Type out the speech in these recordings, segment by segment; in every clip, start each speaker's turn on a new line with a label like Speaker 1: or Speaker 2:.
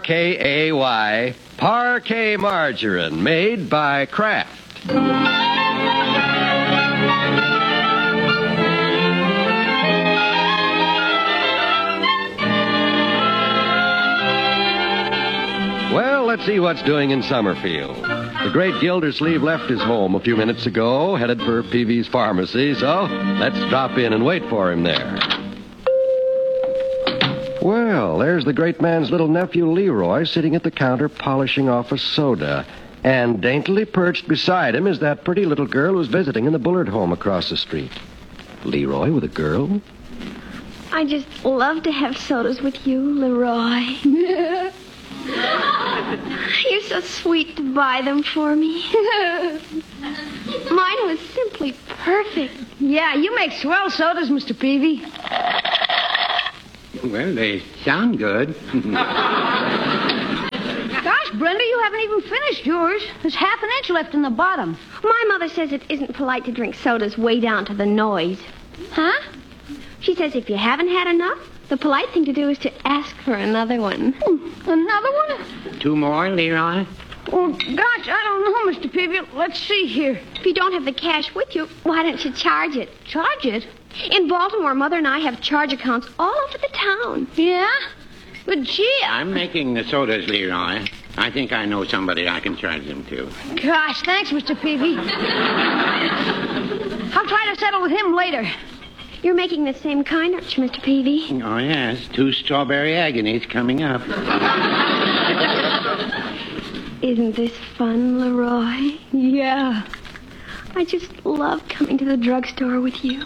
Speaker 1: Parkay, Parkay margarine, made by Kraft. Well, let's see what's doing in Summerfield. The great Gildersleeve left his home a few minutes ago, headed for Peavy's pharmacy, so let's drop in and wait for him there. Well, there's the great man's little nephew, Leroy, sitting at the counter polishing off a soda. And daintily perched beside him is that pretty little girl who's visiting in the Bullard home across the street. Leroy with a girl?
Speaker 2: I just love to have sodas with you, Leroy. You're so sweet to buy them for me. Mine was simply perfect.
Speaker 3: Yeah, you make swell sodas, Mr. Peavy.
Speaker 4: Well, they sound good.
Speaker 3: Gosh, Brenda, you haven't even finished yours. There's half an inch left in the bottom.
Speaker 2: My mother says it isn't polite to drink sodas way down to the nose.
Speaker 3: Huh?
Speaker 2: She says if you haven't had enough, the polite thing to do is to ask for another one.
Speaker 3: Another one?
Speaker 4: 2 more, Leroy?
Speaker 3: Oh, gosh, I don't know, Mr. Peavy. Let's see here.
Speaker 2: If you don't have the cash with you, why don't you charge it?
Speaker 3: Charge it?
Speaker 2: In Baltimore, Mother and I have charge accounts all over the town.
Speaker 3: Yeah? But gee,
Speaker 4: I'm making the sodas, Leroy. I think I know somebody I can charge them to.
Speaker 3: Gosh, thanks, Mr. Peavy. I'll try to settle with him later.
Speaker 2: You're making the same kind, aren't you, Mr. Peavy?
Speaker 4: Oh, yes. 2 strawberry agonies coming up.
Speaker 2: Isn't this fun, Leroy?
Speaker 3: Yeah.
Speaker 2: I just love coming to the drugstore with you.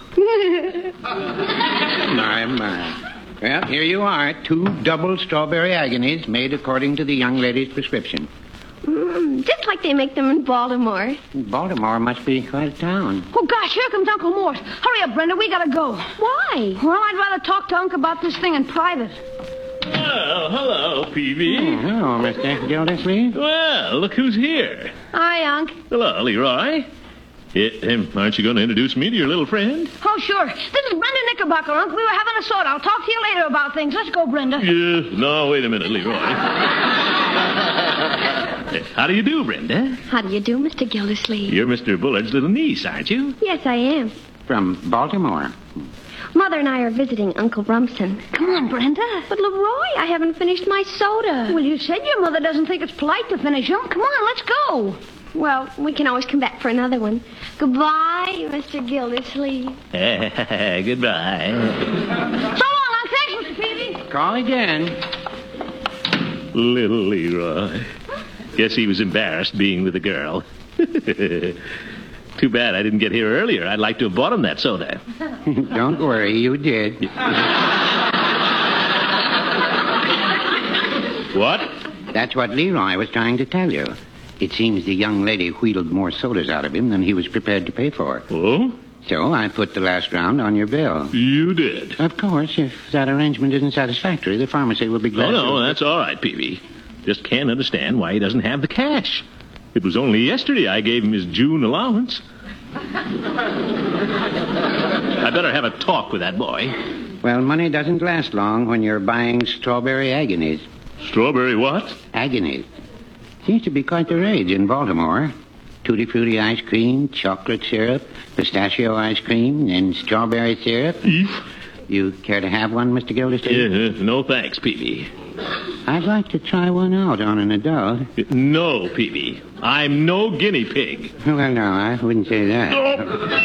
Speaker 4: My. Well, here you are. 2 double strawberry agonies made according to the young lady's prescription.
Speaker 2: Just like they make them in Baltimore.
Speaker 4: Baltimore must be quite a town.
Speaker 3: Oh, gosh, here comes Uncle Mort. Hurry up, Brenda. We gotta go.
Speaker 2: Why?
Speaker 3: Well, I'd rather talk to Unc about this thing in private.
Speaker 5: Well, hello, Peavy.
Speaker 4: Hello, Mr. Gildersleeve.
Speaker 5: Well, look who's here.
Speaker 3: Hi, Unc.
Speaker 5: Hello, Leroy. Aren't you going to introduce me to your little friend?
Speaker 3: Oh, sure. This is Brenda Knickerbocker, Unc. We were having a soda. I'll talk to you later about things. Let's go, Brenda.
Speaker 5: No, wait a minute, Leroy. How do you do, Brenda?
Speaker 2: How do you do, Mr. Gildersleeve?
Speaker 5: You're Mr. Bullard's little niece, aren't you?
Speaker 2: Yes, I am.
Speaker 4: From Baltimore.
Speaker 2: Mother and I are visiting Uncle Rumson.
Speaker 3: Come on, Brenda.
Speaker 2: But, Leroy, I haven't finished my soda.
Speaker 3: Well, you said your mother doesn't think it's polite to finish them. Come on, let's go.
Speaker 2: Well, we can always come back for another one. Goodbye, Mr. Gildersleeve.
Speaker 5: Goodbye.
Speaker 3: So long, Unc. Thanks, Mr. Peavy.
Speaker 4: Call again.
Speaker 5: Little Leroy. Guess he was embarrassed being with a girl. Too bad I didn't get here earlier. I'd like to have bought him that soda.
Speaker 4: Don't worry, you did.
Speaker 5: What?
Speaker 4: That's what Leroy was trying to tell you. It seems the young lady wheedled more sodas out of him than he was prepared to pay for.
Speaker 5: Oh?
Speaker 4: So I put the last round on your bill.
Speaker 5: You did?
Speaker 4: Of course, if that arrangement isn't satisfactory, the pharmacy will be glad to...
Speaker 5: No, that's all right, Peavy. Just can't understand why he doesn't have the cash. It was only yesterday I gave him his June allowance. I better have a talk with that boy.
Speaker 4: Well, money doesn't last long when you're buying strawberry agonies.
Speaker 5: Strawberry what?
Speaker 4: Agonies. Seems to be quite the rage in Baltimore. Tutti Frutti ice cream, chocolate syrup, pistachio ice cream, and strawberry syrup. You care to have one, Mr. Gildersleeve?
Speaker 5: No thanks, Peavy.
Speaker 4: I'd like to try one out on an adult.
Speaker 5: No, Peavy. I'm no guinea pig.
Speaker 4: Well, no, I wouldn't say that.